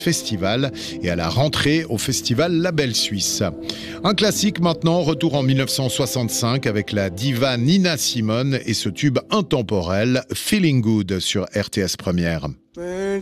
festival et à la rentrée au festival Label Suisse. Un classique maintenant, retour en 1965 avec la diva Nina Simone et ce tube intemporel Feeling Good sur RTS Première.